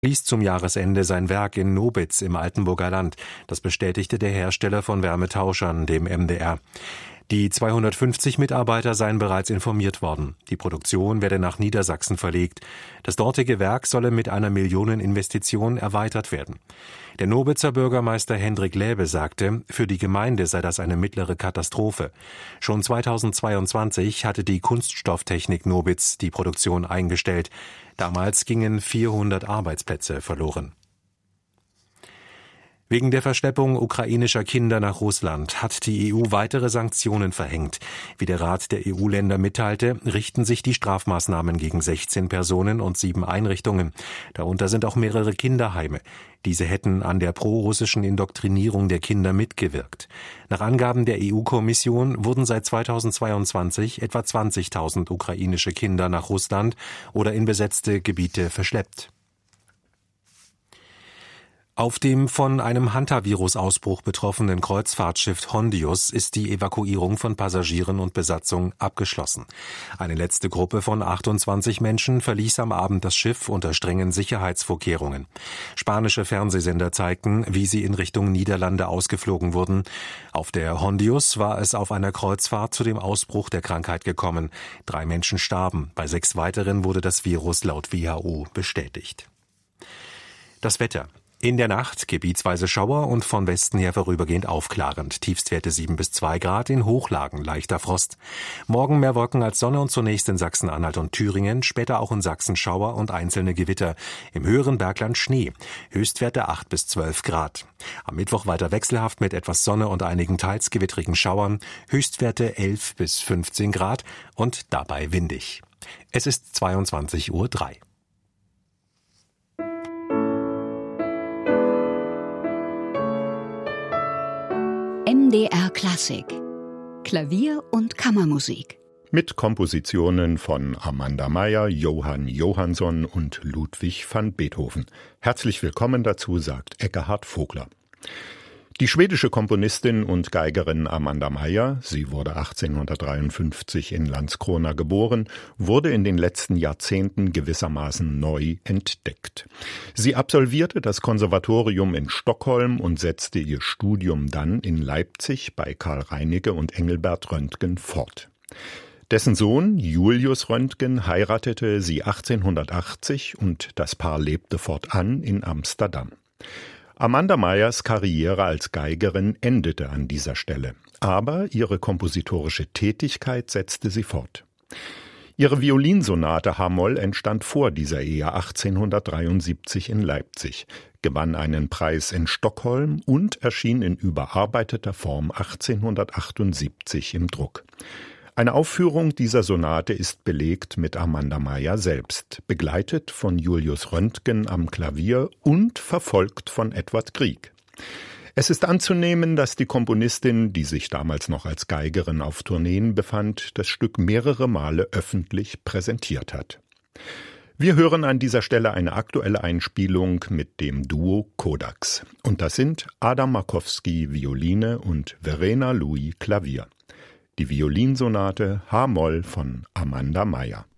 schließt zum Jahresende sein Werk in Nobitz im Altenburger Land. Das bestätigte der Hersteller von Wärmetauschern, dem MDR. Die 250 Mitarbeiter seien bereits informiert worden. Die Produktion werde nach Niedersachsen verlegt. Das dortige Werk solle mit einer Millioneninvestition erweitert werden. Der Nobitzer Bürgermeister Hendrik Läbe sagte, für die Gemeinde sei das eine mittlere Katastrophe. Schon 2022 hatte die Kunststofftechnik Nobitz die Produktion eingestellt. Damals gingen 400 Arbeitsplätze verloren. Wegen der Verschleppung ukrainischer Kinder nach Russland hat die EU weitere Sanktionen verhängt. Wie der Rat der EU-Länder mitteilte, richten sich die Strafmaßnahmen gegen 16 Personen und 7 Einrichtungen. Darunter sind auch mehrere Kinderheime. Diese hätten an der prorussischen Indoktrinierung der Kinder mitgewirkt. Nach Angaben der EU-Kommission wurden seit 2022 etwa 20.000 ukrainische Kinder nach Russland oder in besetzte Gebiete verschleppt. Auf dem von einem Hantavirus-Ausbruch betroffenen Kreuzfahrtschiff Hondius ist die Evakuierung von Passagieren und Besatzung abgeschlossen. Eine letzte Gruppe von 28 Menschen verließ am Abend das Schiff unter strengen Sicherheitsvorkehrungen. Spanische Fernsehsender zeigten, wie sie in Richtung Niederlande ausgeflogen wurden. Auf der Hondius war es auf einer Kreuzfahrt zu dem Ausbruch der Krankheit gekommen. 3 Menschen starben. Bei 6 weiteren wurde das Virus laut WHO bestätigt. Das Wetter. In der Nacht gebietsweise Schauer und von Westen her vorübergehend aufklarend. Tiefstwerte 7 bis 2 Grad, in Hochlagen leichter Frost. Morgen mehr Wolken als Sonne und zunächst in Sachsen-Anhalt und Thüringen, später auch in Sachsen Schauer und einzelne Gewitter. Im höheren Bergland Schnee. Höchstwerte 8 bis 12 Grad. Am Mittwoch weiter wechselhaft mit etwas Sonne und einigen teils gewittrigen Schauern. Höchstwerte 11 bis 15 Grad und dabei windig. Es ist 22:03 Uhr. MDR Klassik. Klavier- und Kammermusik. Mit Kompositionen von Amanda Meyer, Johann Johansson und Ludwig van Beethoven. Herzlich willkommen dazu, sagt Ekkehard Vogler. Die schwedische Komponistin und Geigerin Amanda Meyer, sie wurde 1853 in Landskrona geboren, wurde in den letzten Jahrzehnten gewissermaßen neu entdeckt. Sie absolvierte das Konservatorium in Stockholm und setzte ihr Studium dann in Leipzig bei Karl Reinecke und Engelbert Röntgen fort. Dessen Sohn Julius Röntgen heiratete sie 1880 und das Paar lebte fortan in Amsterdam. Amanda Meyers Karriere als Geigerin endete an dieser Stelle, aber ihre kompositorische Tätigkeit setzte sie fort. Ihre Violinsonate H-Moll entstand vor dieser Ehe 1873 in Leipzig, gewann einen Preis in Stockholm und erschien in überarbeiteter Form 1878 im Druck. Eine Aufführung dieser Sonate ist belegt mit Amanda Meyer selbst, begleitet von Julius Röntgen am Klavier und verfolgt von Edward Grieg. Es ist anzunehmen, dass die Komponistin, die sich damals noch als Geigerin auf Tourneen befand, das Stück mehrere Male öffentlich präsentiert hat. Wir hören an dieser Stelle eine aktuelle Einspielung mit dem Duo Kodaks. Und das sind Adam Markowski Violine und Verena Louis Klavier. Die Violinsonate H-Moll von Amanda Meyer.